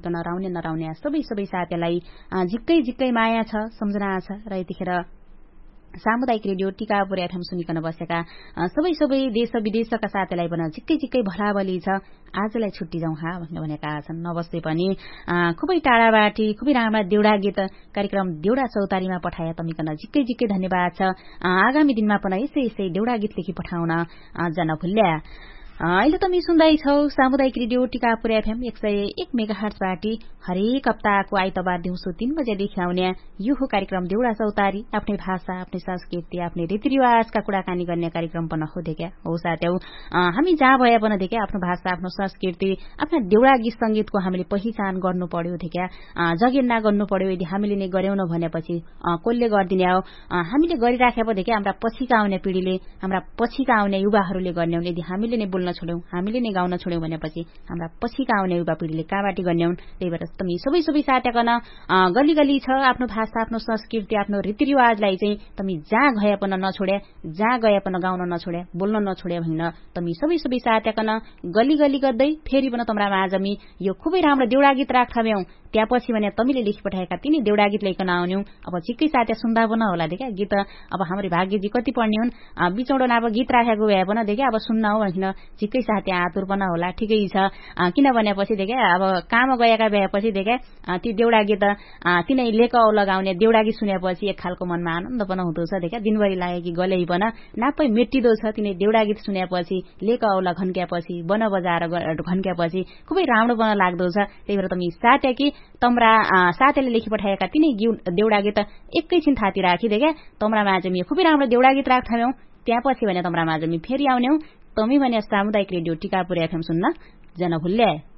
नराउने सबै साथीलाई झिक्कै माया छ, सम्झना छ र यतिखेर सामुदायिक रेडियो टिकापुर एफएम सुनिकन बसेका सबै देश विदेशका साथीलाई पनि झिक्कै भलाबली छ। आजलाई छुट्टी जाउँ भनेका छन्। नबस्दै पनि खुबै टाढाबाटी खुबै राम्रा देउडा गीत कार्यक्रम देउडा चौतारीमा पठाए तमिकन झिक्कै धन्यवाद छ। आगामी दिनमा पनि यसै देउडा गीत लेखी पठाउन जनभुल्या। अहिले तमी सुन्दैछौ सामुदायिक रेडियो टिकापुर एफएम 101 मेगाहर्ट्जबाट हरेक हप्ताको आइतबार दिउँसो 3 बजेदेखि आउने यो हो कार्यक्रम देउडा चौतारी। आफ्नै भाषा, आफ्नै संस्कृति, आफ्नै रीतिरिवाजका कुराकानी गर्ने कार्यक्रम पनि हो देख्या हो साथ्यौ। हामी जहाँ भए पनि देख्या आफ्नो भाषा, आफ्नो संस्कृति, आफ्ना देउडा गीत संगीतको हामीले पहिचान गर्नु पर्यो देख्या, जगेन्ना गर्नु पर्यो। यदि हामीले नै गर्यौन भनेपछि कसले गर्दिने हो? हामीले गरिराखे पो देख्या हाम्रा पछिका आउने पिढीले, हाम्रा पछिका आउने युवाहरूले गर्ने हुन्। यदि हामीले नै बोल्न छोड्यौं, हामीले नै गाउन छोड्यौं भनेपछि हाम्रा पछिका आउने युवा पिढीले कहाँबाट गर्ने हुन्? त्यही भएर तमी सबै साथीकन गली छ आफ्नो भाषा, आफ्नो संस्कृति, आफ्नो रीतिरिवाजलाई चाहिँ तमी जहाँ गए पनि नछोड्या, जहाँ गए पनि गाउन नछोड्या, बोल्न नछोड्या भन्न तमी सबै साथीकन गली गर्दै फेरि पनि तम्रा माझमी यो खुबै राम्रो देउडा गीत राख्थ्यौ। त्यसपछि भने तमीले लेखी पठाएका तिनी देउडा गीत ल्याइकन आउन्यौ। अब झिक्कै साथी सुन्दा पनि होला देख्या गीत। अब हाम्रो भाग्यजी कति पढ्ने हुन्, बिचौडो अब गीत राखेको भए पनि देख्या अब सुन्न हो भन्न झिक्कै साथी आतुर पनि होला। ठिकै छ, किन भनेपछि देख्या अब काम गएका भएपछि देख्या ती देउडा गीत तिनै लेख औ लगाउने देउडा गीत सुनेपछि एक खालको मनमा आनन्द पनि हुँदो छ देख्या। दिनभरि लाग्यो कि गलै पनि नापै मेटिदो छ तिनै देउडा गीत सुनेपछि, लेख औला घन्क्यापछि, बन बजाएर घन्क्यापछि खुबै राम्रो पनि लाग्दो छ। त्यही भएर तमी साथ्या कि तम्रा साथीले लेखी पठाएका तिनै देउडा गीत एकैछिन थाती राखी देख्या तम्रा माझमी खुबै राम्रो देउडा गीत राख्थ्यौ। त्यसपछि भने तम्रा माझमी फेरि आउन्यौ। तमी भने सामुदायिक रेडियो टिकापुर एफएम सुन्न जनभुल्या।